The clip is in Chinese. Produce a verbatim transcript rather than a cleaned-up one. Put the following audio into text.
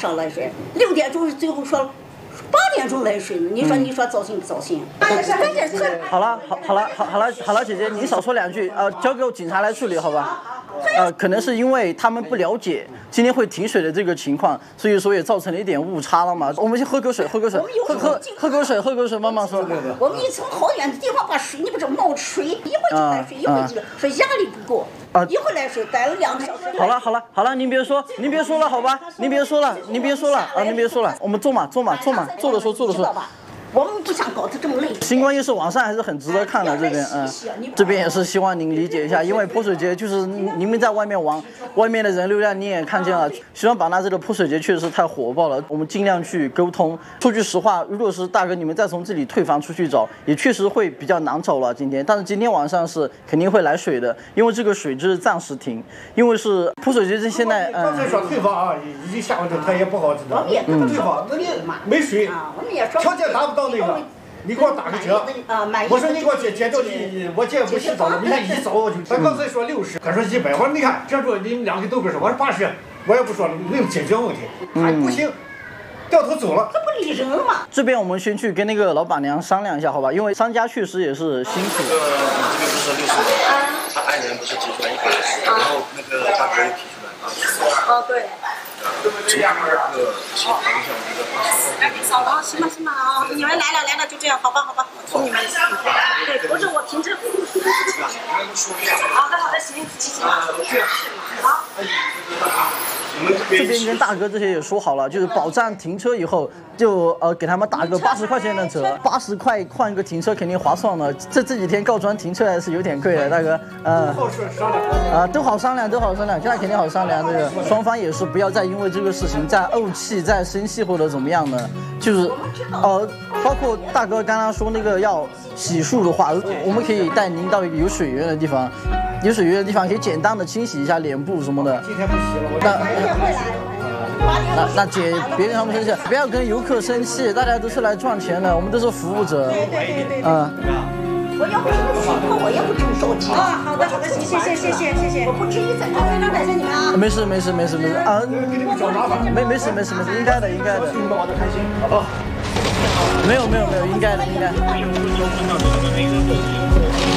上来睡，六点钟最后说八点钟来睡呢。你说、嗯、你说糟心不糟心？关键是好了，好，好了，好，好了，好了，姐姐，你少说两句，呃，交给警察来处理，好吧？呃，可能是因为他们不了解今天会停水的这个情况，所以说也造成了一点误差了嘛。我们先喝口水，喝口水，喝喝喝口水，喝口水，妈妈说。 我们一从好远的地方把水，你不是冒水，一会儿就来水，一会儿就说压力不够，一会儿来水，待了两个小时。 好了好了好了，您别说，您别说了，好吧？您别说了，您别说了啊，您别说了，我们坐嘛坐嘛坐嘛，坐着说坐着说。 我们不想搞得这么累。 星光夜市网上还是很值得看的，这边嗯，这边也是希望您理解一下，因为泼水节就是你们在外面玩，外面的人流量你也看见了。希望版纳这个泼水节确实是太火爆了，我们尽量去沟通。说句实话，如果是大哥你们再从这里退房出去找，也确实会比较难找了今天。但是今天晚上是肯定会来水的，因为这个水就是暂时停，因为是泼水节这现在嗯。 刚才说退房啊，已经下完之后他也不好知道。嗯。退房，那你没水，条件达不到。那个，你给我打个折。我说你给我减减到你，我今天不洗澡了，明天一早我就。他刚才说六十，他说一百，我说你看，这说你们两个都不是，我说八十，我也不说了，没有解决问题，还不行，掉头走了。 他不理人嘛。 这边我们先去跟那个老板娘商量一下，好吧？因为商家确实也是辛苦。 这个你这个不是六十吗？他爱人不是提出来一百，然后那个大哥又提出来八十。 哦，对。 这样个协调一下，我觉得八十。 哦，行吧行吧啊，你们来了来了，就这样，好吧好吧，我听你们。对，不是我停车。好的好的，行行行。好。 这边跟大哥这些也说好了，就是保障停车以后就呃给他们打个八十块钱的折，八十块换一个停车肯定划算了。这这几天告专停车还是有点贵的，大哥，呃，啊都好商量都好商量，现在肯定好商量。这个双方也是不要再因为这个事情再怄气、再生气或者怎么样的，就是呃包括大哥刚刚说那个要洗漱的话，我们可以带您到有水源的地方。有水源的地方可以简单的清洗一下脸部什么的。 今天不洗了，我那那那姐别跟他们生气，不要跟游客生气，大家都是来赚钱的，我们都是服务者。 对对对对。 嗯。 我要不是情况，我也不这么着急。 啊，好的好的，谢谢谢谢谢谢谢谢。 我不至于在这，非常感谢你们啊。 没事没事没事没事啊，没没事没事没事，应该的应该的。 玩的开心，好不好？ 没有没有没有，应该的应该。